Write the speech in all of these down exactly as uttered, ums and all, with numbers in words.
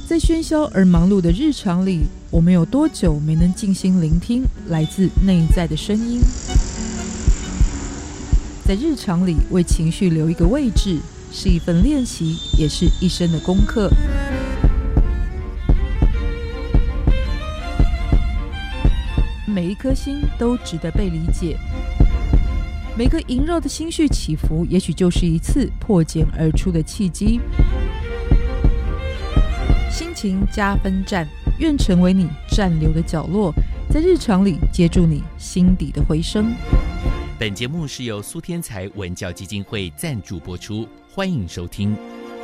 在喧嚣而忙碌的日常里，我们有多久没能静心聆听来自内在的声音？在日常里为情绪留一个位置，是一份练习，也是一生的功课。每一颗心都值得被理解，每个萦绕的心绪起伏，也许就是一次破茧而出的契机。心情加分站，愿成为你暂留的角落，在日常里接住你心底的回声。 本节目是由苏天才文教基金会赞助播出，欢迎收听。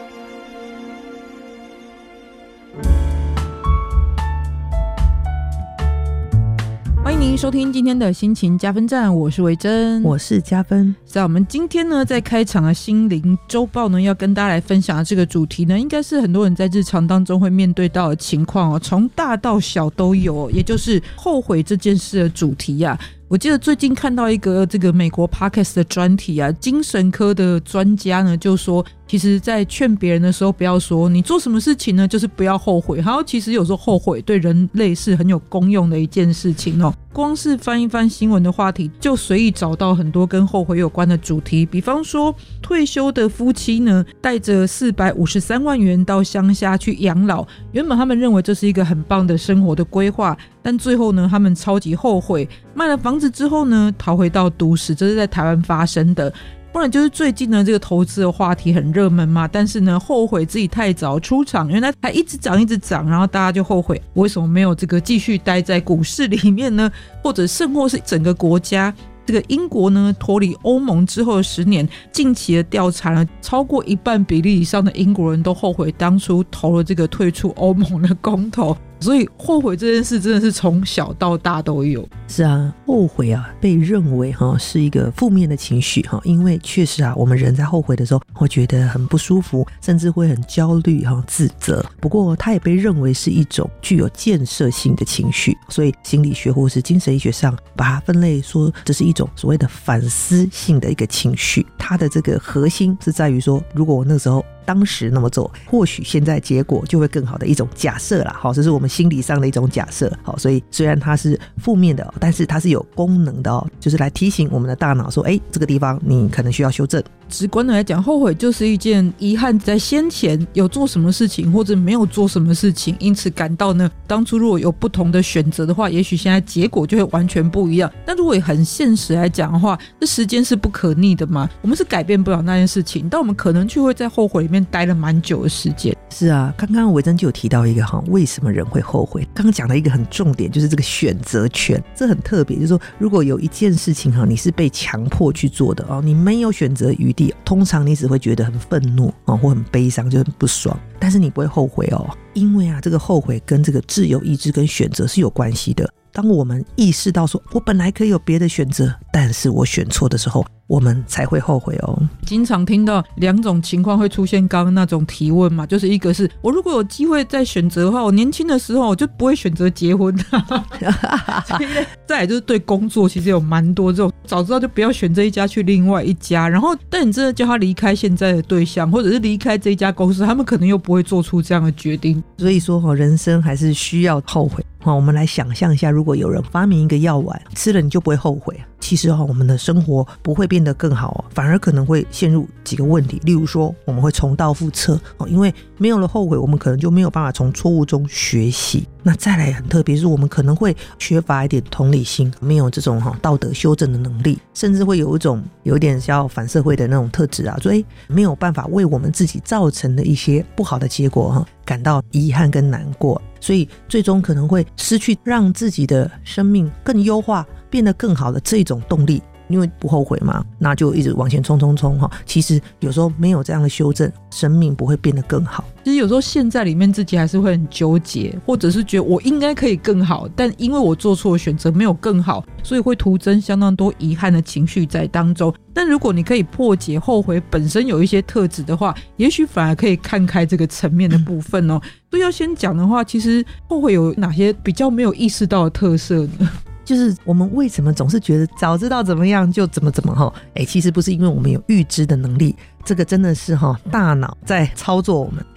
欢迎您收听今天的心情加分站，我是维珍， 我是加分。 在我们今天呢，在开场的心灵周报呢，要跟大家来分享的这个主题呢，应该是很多人在日常当中会面对到的情况哦，从大到小都有，也就是后悔这件事的主题啊。我记得最近看到一个这个美国 Podcast 的专题啊，精神科的专家呢就说，其实在劝别人的时候不要说你做什么事情呢就是不要后悔，还有其实有时候后悔对人类是很有功用的一件事情哦。光是翻一翻新闻的话题，就随意找到很多跟后悔有关的主题，比方说退休的夫妻呢带着四百五十三万元到乡下去养老，原本他们认为这是一个很棒的生活的规划，但最后呢他们超级后悔，卖了房子之后呢逃回到都市，这是在台湾发生的。不然就是最近呢这个投资的话题很热门嘛，但是呢后悔自己太早出场，原来还一直涨一直涨，然后大家就后悔为什么没有这个继续待在股市里面呢？或者甚或是整个国家，这个英国呢脱离欧盟之后的十年，近期的调查呢，超过一半比例以上的英国人都后悔当初投了这个退出欧盟的公投。所以后悔这件事真的是从小到大都有。 是啊，后悔啊被认为哈是一个负面的情绪哈，因为确实啊我们人在后悔的时候会觉得很不舒服，甚至会很焦虑哈自责。不过它也被认为是一种具有建设性的情绪，所以心理学或是精神医学上把它分类说这是一种所谓的反思性的一个情绪。它的这个核心是在于说，如果我那时候当时那么做，或许现在结果就会更好的一种假设啦。好，这是我们心理上的一种假设。好，所以虽然它是负面的，但是它是有功能的哦，就是来提醒我们的大脑说，哎，这个地方你可能需要修正。 直观的来讲，后悔就是一件遗憾在先前有做什么事情或者没有做什么事情，因此感到呢当初如果有不同的选择的话，也许现在结果就会完全不一样。但如果也很现实来讲的话，这时间是不可逆的嘛，我们是改变不了那件事情，但我们可能就会在后悔里面待了蛮久的时间。 是啊，刚刚维珍就有提到一个哈，为什么人会后悔？刚刚讲了一个很重点，就是这个选择权，这很特别，就是说如果有一件事情哈，你是被强迫去做的哦，你没有选择余地，通常你只会觉得很愤怒哦，或很悲伤，就很不爽，但是你不会后悔哦，因为啊，这个后悔跟这个自由意志跟选择是有关系的。当我们意识到说我本来可以有别的选择，但是我选错的时候，我们才会后悔哦。 经常听到两种情况会出现刚刚那种提问嘛，就是一个是我如果有机会再选择的话，我年轻的时候我就不会选择结婚再来就是对工作其实有蛮多这种，早知道就不要选这一家去另外一家，然后但你真的叫他离开现在的对象，或者是离开这一家公司，他们可能又不会做出这样的决定。 所以说人生还是需要后悔。我们来想象一下，如果有人发明一个药丸，吃了你就不会后悔，其实我们的生活不会变得更好，反而可能会陷入几个问题。例如说我们会重蹈覆辙，因为没有了后悔，我们可能就没有办法从错误中学习。那再来很特别是我们可能会缺乏一点同理心，没有这种道德修正的能力，甚至会有一种有点像反社会的那种特质啊，所以没有办法为我们自己造成的一些不好的结果感到遗憾跟难过，所以最终可能会失去让自己的生命更优化变得更好的这种动力。因为不后悔嘛，那就一直往前冲冲冲哈。其实有时候没有这样的修正，生命不会变得更好。 其实有时候陷在里面自己还是会很纠结，或者是觉得我应该可以更好，但因为我做错选择没有更好，所以会徒增相当多遗憾的情绪在当中。但如果你可以破解后悔本身有一些特质的话，也许反而可以看开这个层面的部分哦。所以要先讲的话，其实后悔有哪些比较没有意识到的特色呢？ 就是我们为什么总是觉得早知道怎么样就怎么怎么哈？哎，其实不是因为我们有预知的能力，这个真的是哈大脑在操作我们。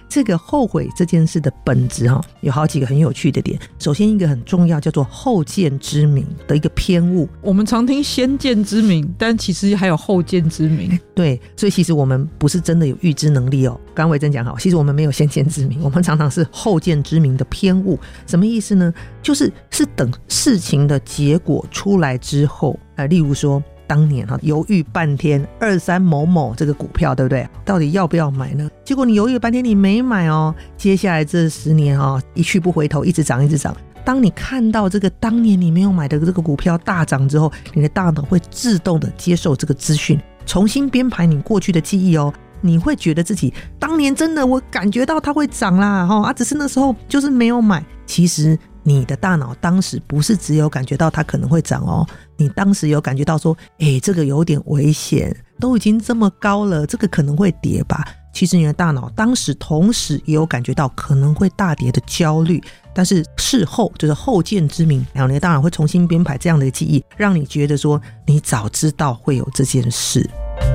这个后悔这件事的本质哈，有好几个很有趣的点。首先一个很重要，叫做后见之明的一个偏误。 我们常听先见之明，但其实还有后见之明。 对，所以其实我们不是真的有预知能力哦。刚刚维珍讲好，其实我们没有先见之明，我们常常是后见之明的偏误。什么意思呢？就是是等事情的结果出来之后，呃，例如说当年哈犹豫半天，二三某某这个股票对不对？到底要不要买呢？结果你犹豫半天你没买哦，接下来这十年哦一去不回头，一直涨一直涨。当你看到这个当年你没有买的这个股票大涨之后，你的大脑会自动的接受这个资讯，重新编排你过去的记忆哦。你会觉得自己当年真的我感觉到它会涨啦、哦、啊，只是那时候就是没有买。其实你的大脑当时不是只有感觉到它可能会涨哦，你当时有感觉到说，诶，这个有点危险，都已经这么高了，这个可能会跌吧。其实你的大脑当时同时也有感觉到可能会大跌的焦虑，但是事后就是后见之明，然后你的大脑会重新编排这样的记忆，让你觉得说你早知道会有这件事。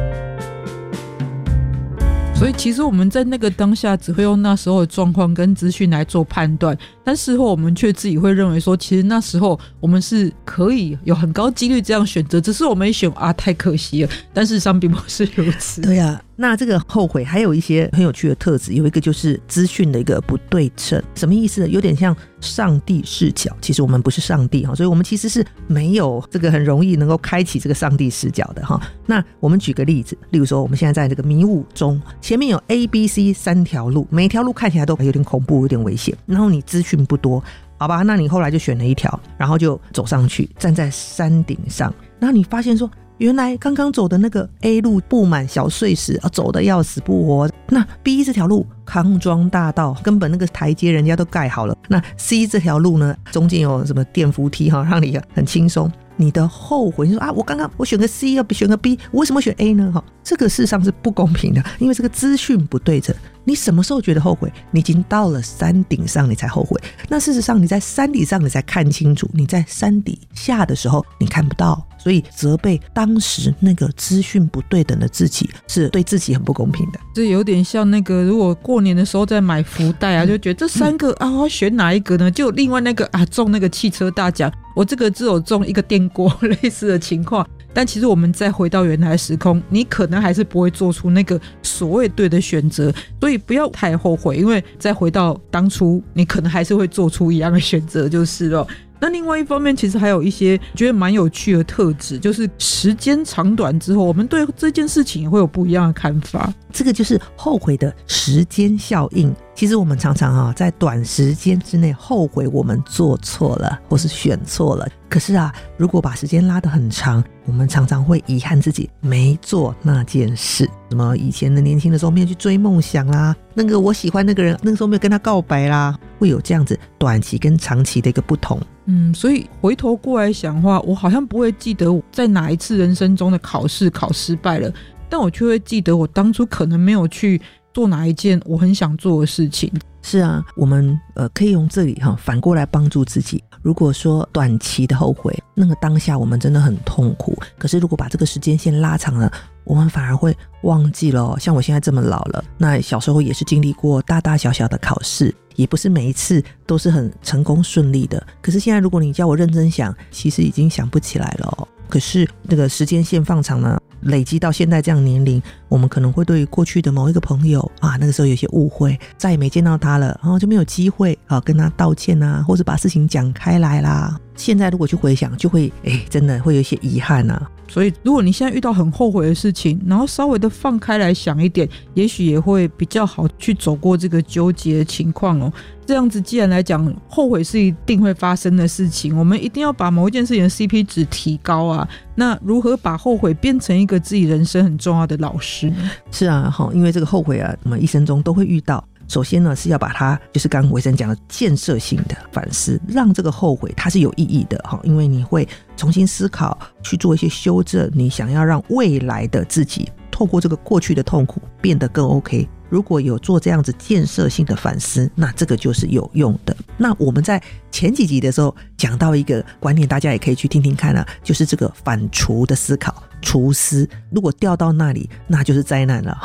所以其实我们在那个当下只会用那时候的状况跟资讯来做判断，但事后我们却自己会认为说，其实那时候我们是可以有很高几率这样选择，只是我没选啊，太可惜了。但事实上并不是如此。 对啊，那这个后悔还有一些很有趣的特质，有一个就是资讯的一个不对称。什么意思呢？有点像上帝视角，其实我们不是上帝，所以我们其实是没有这个很容易能够开启这个上帝视角的。那我们举个例子，例如说我们现在在这个迷雾中，前面有 A B C 三条路，每一条路看起来都有点恐怖有点危险，然后你资讯不多，好吧，那你后来就选了一条，然后就走上去，站在山顶上，然后你发现说原来刚刚走的那个 A 路布满小碎石、啊、走得要死不活，那 B 这条路康庄大道，根本那个台阶人家都盖好了，那 C 这条路呢中间有什么电扶梯、哦、让你很轻松。你的后悔，你说啊，我刚刚我选个 C 要选个 B， 我为什么选 A 呢？这个事实上是不公平的，因为这个资讯不对称。你什么时候觉得后悔？你已经到了山顶上你才后悔。那事实上你在山顶上你才看清楚，你在山底下的时候你看不到，所以责备当时那个资讯不对等的自己是对自己很不公平的。 这有点像那个如果过年的时候在买福袋啊，就觉得这三个、嗯、啊我要选哪一个呢？就另外那个啊中那个汽车大奖，我这个只有中一个电锅类似的情况。但其实我们再回到原来时空，你可能还是不会做出那个所谓对的选择，所以不要太后悔，因为再回到当初你可能还是会做出一样的选择就是了。那另外一方面其实还有一些觉得蛮有趣的特质，就是时间长短之后我们对这件事情也会有不一样的看法， 这个就是后悔的时间效应。其实我们常常、啊、在短时间之内后悔我们做错了或是选错了，可是啊，如果把时间拉得很长，我们常常会遗憾自己没做那件事。什么以前的年轻的时候没有去追梦想啦，那个我喜欢那个人那个时候没有跟他告白啦，会有这样子短期跟长期的一个不同。 嗯，所以回头过来想的话，我好像不会记得在哪一次人生中的考试考失败了，但我却会记得我当初可能没有去做哪一件我很想做的事情。 是啊，我们呃可以用这里哈反过来帮助自己。如果说短期的后悔，那个当下我们真的很痛苦，可是如果把这个时间线拉长了，我们反而会忘记了、哦、像我现在这么老了，那小时候也是经历过大大小小的考试，也不是每一次都是很成功顺利的，可是现在如果你叫我认真想，其实已经想不起来了、哦、可是那个时间线放长呢，累积到现在这样年龄，我们可能会对于过去的某一个朋友啊，那个时候有些误会，再也没见到他了，然后就没有机会啊跟他道歉啊，或者把事情讲开来啦。现在如果去回想，就会哎，真的会有一些遗憾啊。 所以如果你现在遇到很后悔的事情，然后稍微的放开来想一点，也许也会比较好去走过这个纠结的情况哦。这样子既然来讲后悔是一定会发生的事情，我们一定要把某一件事情的 C P 值提高啊。那如何把后悔变成一个自己人生很重要的老师呢？是啊，因为这个后悔啊，我们一生中都会遇到。首先呢，是要把它就是刚刚维生讲的建设性的反思，让这个后悔它是有意义的，因为你会重新思考，去做一些修正，你想要让未来的自己透过这个过去的痛苦变得更 OK。如果有做这样子建设性的反思，那这个就是有用的。那我们在前几集的时候讲到一个观念，大家也可以去听听看啊，就是这个反刍的思考，除思，如果掉到那里那就是灾难了。